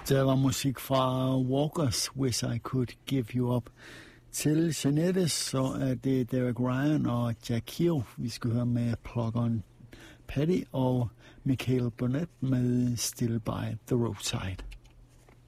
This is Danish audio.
Der var musik fra Walkers, Wish I Could Give You Up. Til Jeanette, så er det Derek Ryan og Jack Hill, vi skal høre med Plug on Patty, og Michael Burnett med Still by the Roadside.